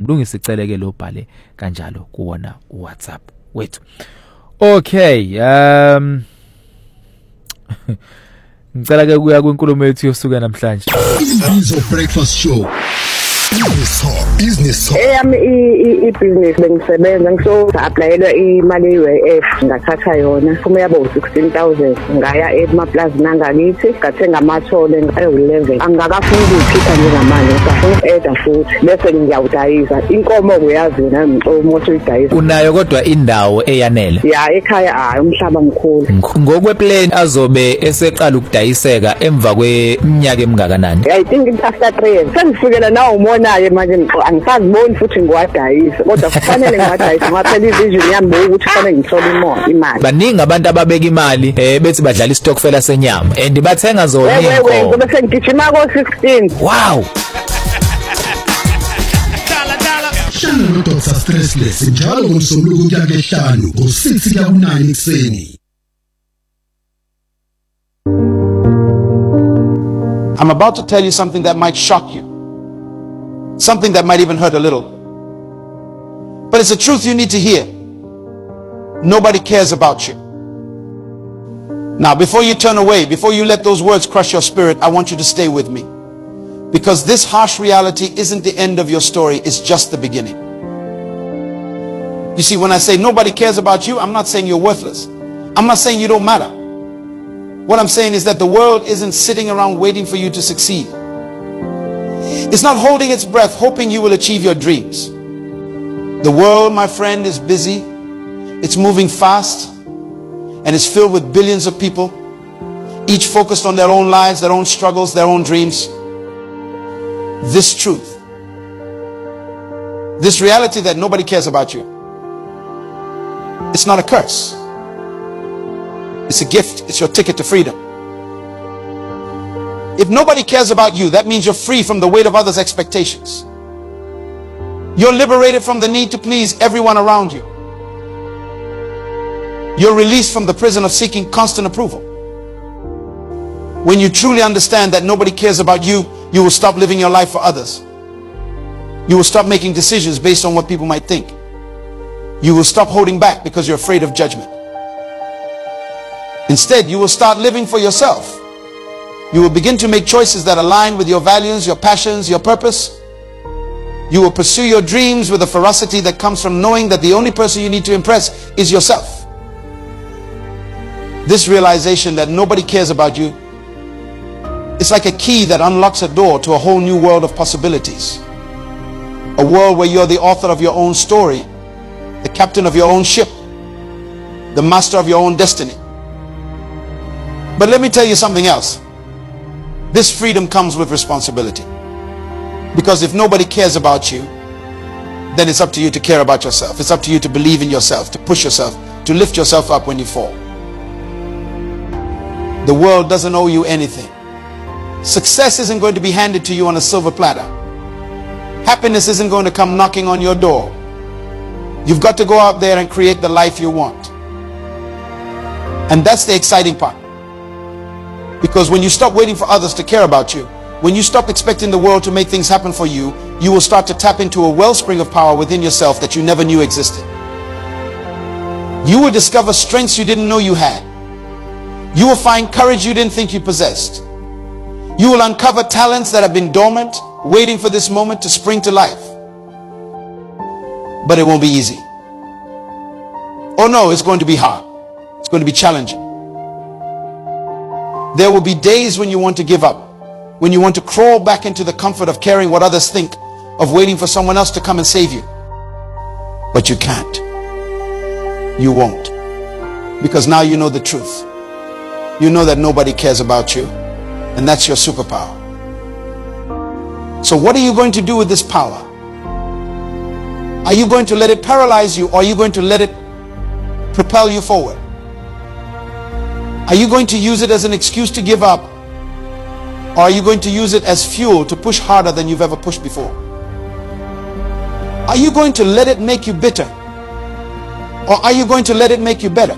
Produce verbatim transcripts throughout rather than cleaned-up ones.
mlungisi iceleke lo bhale kanjalo kuwona WhatsApp wethu. Okay, um ngicela ke kuya kwinkulumo yethu yosuka namhlanje. Izo breakfast show. Business Talk, Business Talk. Eyami i-business bengisebenza ngiso applyelwa imali ye-U I F ngathatha yona kuma yabo sixteen thousand ngaya emaplaza nangakithi ngathenga amathole ngayo-eleven angakafuni ukukhipha njengamanje ngafuna uku-eda futhi bese ngiyawudayisa inkomo uyazi yona ngcomo uyidayisa unayo kodwa indawo eyanele ya ekhaya hayi umhlaba mkhulu ngokweplan azobe eseqala ukudayiseka emva kweminyaka emngakanani I think after three years sengifikela nawo naye manje angisaziboni futhi ngiwadayisa kodwa kufanele ngiwadayisa ngoba phela ivision yami ukuthi kufanele ngithole imali baningi abantu ababeka imali eh bethi badlala istokfela senyama and bathenga zona inkomo wewe bese ngigijima ko sixteen wow Shana no Doctor Stressless njalo ngomsombuluko kuya kehlanu ngo six kuya ku nine ekseni. I'm about to tell you something that might shock you. Something that might even hurt a little. But it's a truth you need to hear. Nobody cares about you. Now, before you turn away, before you let those words crush your spirit, I want you to stay with me. Because this harsh reality isn't the end of your story, it's just the beginning. You see, when I say nobody cares about you, I'm not saying you're worthless. I'm not saying you don't matter. What I'm saying is that the world isn't sitting around waiting for you to succeed. It's not holding its breath, hoping you will achieve your dreams. The world, my friend, is busy. It's moving fast. And it's filled with billions of people, each focused on their own lives, their own struggles, their own dreams. This truth, this reality that nobody cares about you, it's not a curse. It's a gift. It's your ticket to freedom. If nobody cares about you, that means you're free from the weight of others' expectations. You're liberated from the need to please everyone around you. You're released from the prison of seeking constant approval. When you truly understand that nobody cares about you, you will stop living your life for others. You will stop making decisions based on what people might think. You will stop holding back because you're afraid of judgment. Instead, you will start living for yourself. You will begin to make choices that align with your values, your passions, your purpose. You will pursue your dreams with a ferocity that comes from knowing that the only person you need to impress is yourself. This realization that nobody cares about you, it's like a key that unlocks a door to a whole new world of possibilities. A world where you're the author of your own story, the captain of your own ship, the master of your own destiny. But let me tell you something else. This freedom comes with responsibility. Because if nobody cares about you, then it's up to you to care about yourself. It's up to you to believe in yourself, to push yourself, to lift yourself up when you fall. The world doesn't owe you anything. Success isn't going to be handed to you on a silver platter. Happiness isn't going to come knocking on your door. You've got to go out there and create the life you want. And that's the exciting part. Because when you stop waiting for others to care about you, when you stop expecting the world to make things happen for you, you will start to tap into a wellspring of power within yourself that you never knew existed. You will discover strengths you didn't know you had. You will find courage you didn't think you possessed. You will uncover talents that have been dormant, waiting for this moment to spring to life. But it won't be easy. Oh no, it's going to be hard. It's going to be challenging. There will be days when you want to give up, when you want to crawl back into the comfort of caring what others think, of waiting for someone else to come and save you. But you can't. You won't. Because now you know the truth. You know that nobody cares about you, and that's your superpower. So what are you going to do with this power? Are you going to let it paralyze you, or are you going to let it propel you forward? Are you going to use it as an excuse to give up, or are you going to use it as fuel to push harder than you've ever pushed before? Are you going to let it make you bitter, or are you going to let it make you better?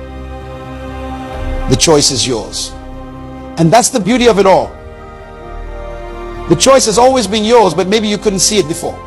The choice is yours. And that's the beauty of it all. The choice has always been yours, but maybe you couldn't see it before.